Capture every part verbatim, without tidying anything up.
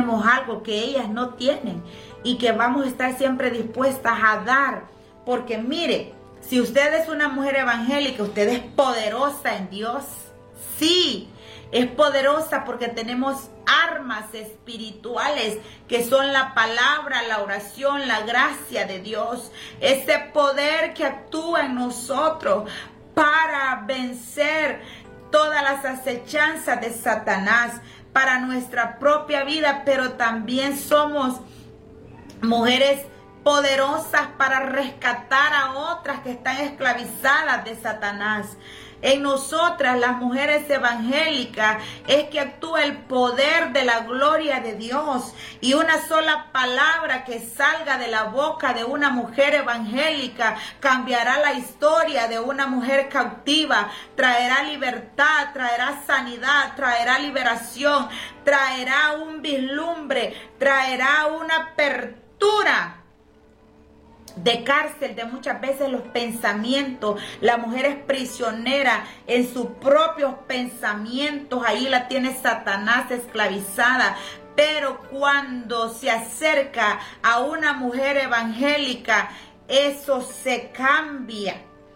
algo que ellas no tienen y que vamos a estar siempre dispuestas a dar. Porque mire, si usted es una mujer evangélica, usted es poderosa en Dios. Sí, es poderosa porque tenemos armas espirituales que son la palabra, la oración, la gracia de Dios. Ese poder que actúa en nosotros para vencer todas las acechanzas de Satanás para nuestra propia vida, pero también somos mujeres poderosas para rescatar a otras que están esclavizadas de Satanás. En nosotras, las mujeres evangélicas, es que actúa el poder de la gloria de Dios. Y una sola palabra que salga de la boca de una mujer evangélica cambiará la historia de una mujer cautiva. Traerá libertad, traerá sanidad, traerá liberación, traerá un vislumbre, traerá una apertura de cárcel de muchas veces los pensamientos. La mujer es prisionera en sus propios pensamientos. Ahí la tiene Satanás esclavizada. Pero cuando se acerca a una mujer evangélica, eso se cambia.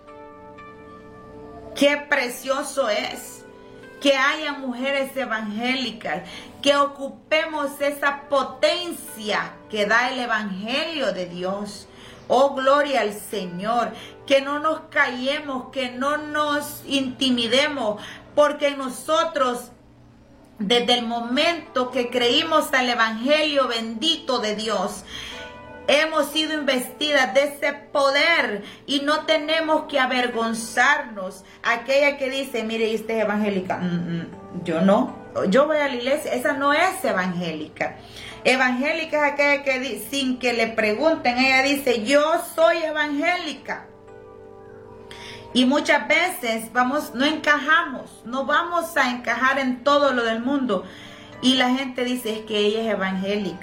Qué precioso es que haya mujeres evangélicas, que ocupemos esa potencia que da el evangelio de Dios. Oh, gloria al Señor, que no nos callemos, que no nos intimidemos, porque nosotros, desde el momento que creímos al evangelio bendito de Dios, hemos sido investidas de ese poder y no tenemos que avergonzarnos. Aquella que dice, mire, usted es evangélica. Mm, mm, yo no, yo voy a la iglesia, esa no es evangélica. Evangélica es aquella que sin que le pregunten, ella dice, yo soy evangélica. Y muchas veces vamos, no encajamos, no vamos a encajar en todo lo del mundo. Y la gente dice, es que ella es evangélica.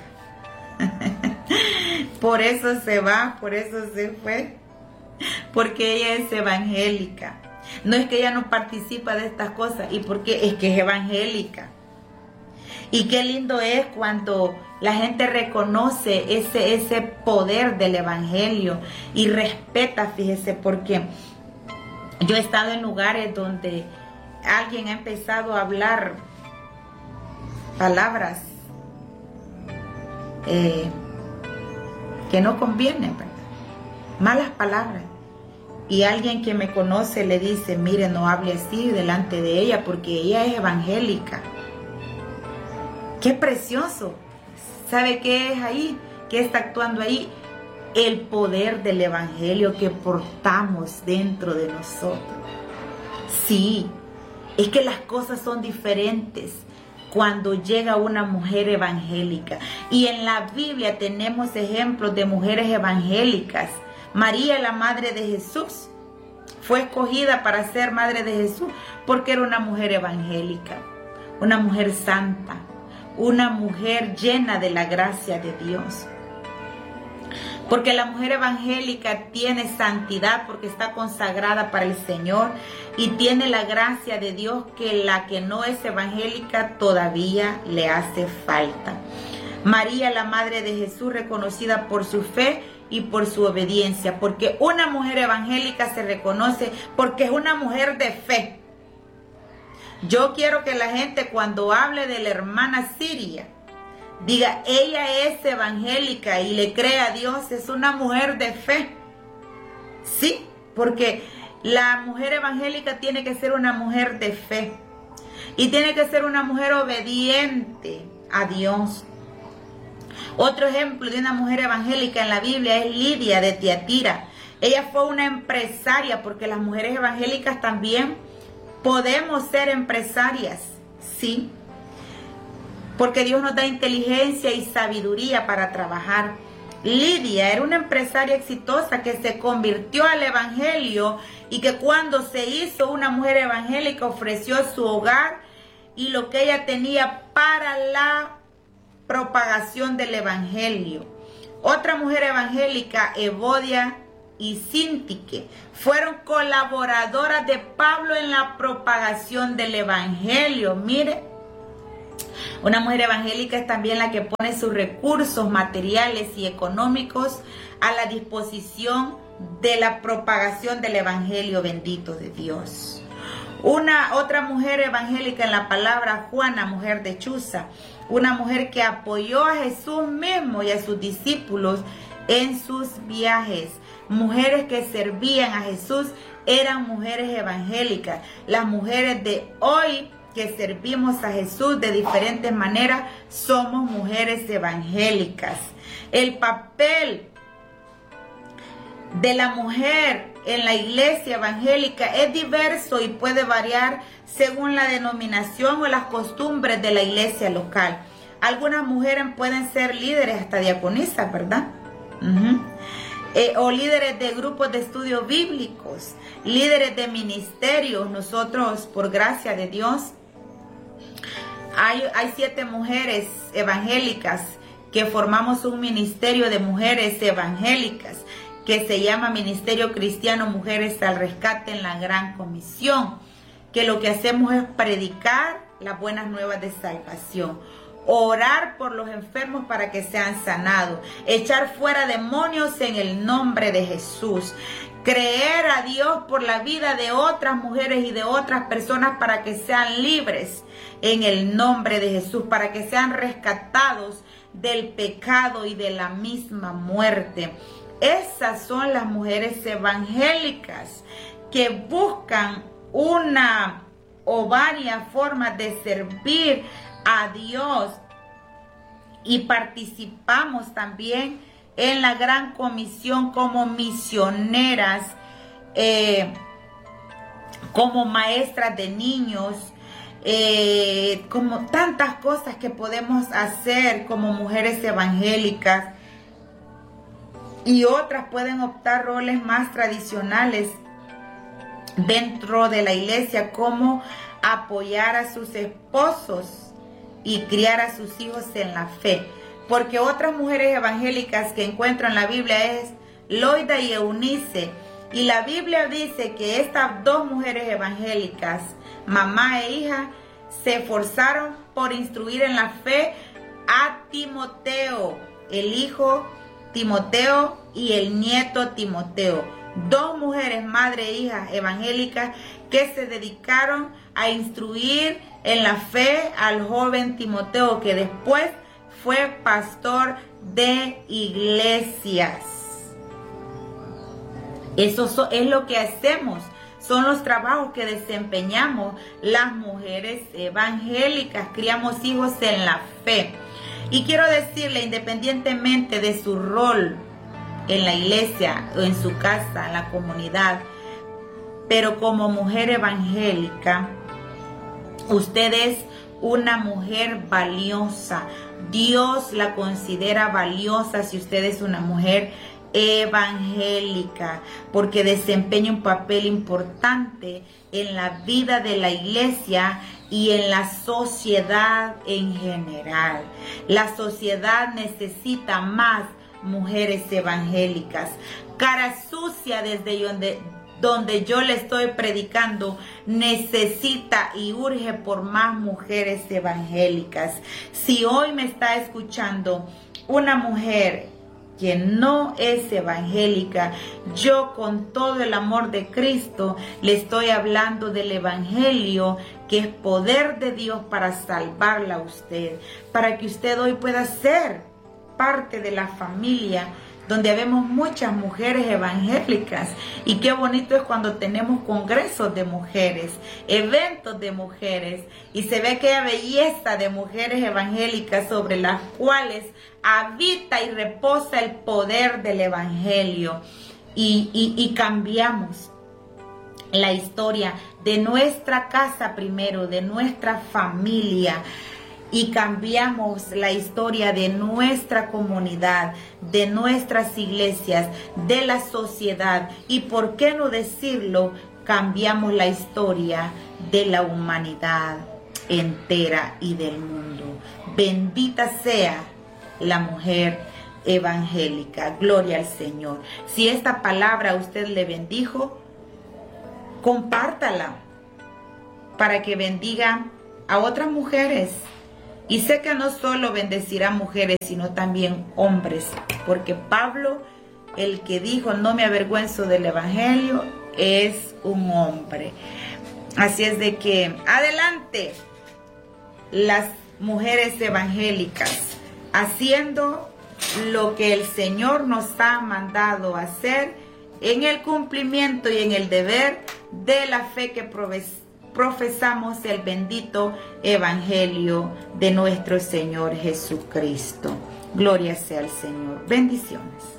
Por eso se va, por eso se fue. Porque ella es evangélica. No es que ella no participa de estas cosas, y porque es que es evangélica. Y qué lindo es cuando la gente reconoce ese, ese poder del evangelio y respeta, fíjese, porque yo he estado en lugares donde alguien ha empezado a hablar palabras eh, que no convienen, ¿verdad? Malas palabras. Y alguien que me conoce le dice, mire, no hable así delante de ella porque ella es evangélica. ¡Qué precioso! ¿Sabe qué es ahí? ¿Qué está actuando ahí? El poder del evangelio que portamos dentro de nosotros. Sí, es que las cosas son diferentes cuando llega una mujer evangélica. Y en la Biblia tenemos ejemplos de mujeres evangélicas. María, la madre de Jesús, fue escogida para ser madre de Jesús porque era una mujer evangélica, una mujer santa, una mujer llena de la gracia de Dios. Porque la mujer evangélica tiene santidad porque está consagrada para el Señor y tiene la gracia de Dios que la que no es evangélica todavía le hace falta. María, la madre de Jesús, reconocida por su fe y por su obediencia, porque una mujer evangélica se reconoce porque es una mujer de fe. Yo quiero que la gente cuando hable de la hermana Siria diga, ella es evangélica y le cree a Dios, es una mujer de fe. Sí, porque la mujer evangélica tiene que ser una mujer de fe y tiene que ser una mujer obediente a Dios. Otro ejemplo de una mujer evangélica en la Biblia es Lidia de Tiatira. Ella fue una empresaria, porque las mujeres evangélicas también podemos ser empresarias, sí, porque Dios nos da inteligencia y sabiduría para trabajar. Lidia era una empresaria exitosa que se convirtió al evangelio y que cuando se hizo una mujer evangélica ofreció su hogar y lo que ella tenía para la propagación del evangelio. Otra mujer evangélica, Evodia y Sintique, fueron colaboradoras de Pablo en la propagación del evangelio. Mire, Una mujer evangélica es también la que pone sus recursos materiales y económicos a la disposición de la propagación del evangelio bendito de Dios. Una otra mujer evangélica en la palabra, Juana, mujer de Chuza, una mujer que apoyó a Jesús mismo y a sus discípulos en sus viajes. Mujeres que servían a Jesús eran mujeres evangélicas. Las mujeres de hoy que servimos a Jesús de diferentes maneras somos mujeres evangélicas. El papel de la mujer en la iglesia evangélica es diverso y puede variar según la denominación o las costumbres de la iglesia local. Algunas mujeres pueden ser líderes, hasta diaconisas, ¿verdad? Uh-huh. eh, o líderes de grupos de estudios bíblicos, líderes de ministerios. Nosotros, por gracia de Dios, hay, hay siete mujeres evangélicas que formamos un ministerio de mujeres evangélicas que se llama Ministerio Cristiano Mujeres al Rescate en la Gran Comisión, que lo que hacemos es predicar las buenas nuevas de salvación, orar por los enfermos para que sean sanados, echar fuera demonios en el nombre de Jesús, creer a Dios por la vida de otras mujeres y de otras personas para que sean libres en el nombre de Jesús, para que sean rescatados del pecado y de la misma muerte. Esas son las mujeres evangélicas que buscan una o varias formas de servir a Dios, y participamos también en la gran comisión como misioneras, eh, como maestras de niños, eh, como tantas cosas que podemos hacer como mujeres evangélicas. Y otras pueden optar roles más tradicionales dentro de la iglesia, como apoyar a sus esposos y criar a sus hijos en la fe. Porque otras mujeres evangélicas que encuentro en la Biblia es Loida y Eunice. Y la Biblia dice que estas dos mujeres evangélicas, mamá e hija, se esforzaron por instruir en la fe a Timoteo, el hijo Timoteo y el nieto Timoteo. Dos mujeres, madre e hija evangélicas, que se dedicaron a instruir en la fe al joven Timoteo, que después fue pastor de iglesias. Eso es lo que hacemos, son los trabajos que desempeñamos las mujeres evangélicas. Criamos hijos en la fe. Y quiero decirle, independientemente de su rol en la iglesia o en su casa, en la comunidad, pero como mujer evangélica, usted es una mujer valiosa. Dios la considera valiosa si usted es una mujer evangélica, porque desempeña un papel importante en la vida de la iglesia y en la sociedad en general. La sociedad necesita más mujeres evangélicas. Cara Sucia, desde donde, donde yo le estoy predicando, necesita y urge por más mujeres evangélicas. Si hoy me está escuchando una mujer que no es evangélica, yo con todo el amor de Cristo le estoy hablando del evangelio, que es poder de Dios para salvarla a usted, para que usted hoy pueda ser parte de la familia donde habemos muchas mujeres evangélicas. Y qué bonito es cuando tenemos congresos de mujeres, eventos de mujeres, y se ve aquella belleza de mujeres evangélicas sobre las cuales habita y reposa el poder del evangelio. Y, y, y cambiamos la historia de nuestra casa primero, de nuestra familia, y cambiamos la historia de nuestra comunidad, de nuestras iglesias, de la sociedad, y por qué no decirlo, cambiamos la historia de la humanidad entera y del mundo. Bendita sea la mujer evangélica. Gloria al Señor. Si esta palabra a usted le bendijo, compártala para que bendiga a otras mujeres Y sé que no solo bendecirá mujeres, sino también hombres, porque Pablo, el que dijo no me avergüenzo del evangelio, es un hombre. Así es de que adelante las mujeres evangélicas, haciendo lo que el Señor nos ha mandado hacer en el cumplimiento y en el deber de la fe que profesamos, el bendito evangelio de nuestro Señor Jesucristo. Gloria sea al Señor. Bendiciones.